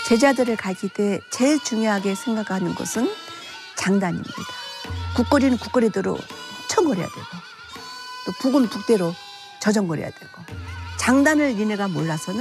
제자들을 가질 때 제일 중요하게 생각하는 것은 장단입니다. 국거리는 국거리대로 훔쳐거려야 되고 또 북은 북대로 저정거려야 되고 장단을 니네가 몰라서는